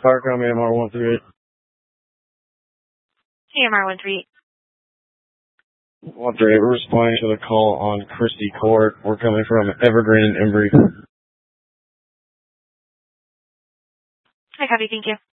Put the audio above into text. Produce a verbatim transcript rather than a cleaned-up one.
Fire Company M R one three eight. Hey, M R one three eight. one three eight, we're responding to the call on Christie Court. We're coming from Evergreen and Embry. Hi, copy. Thank you.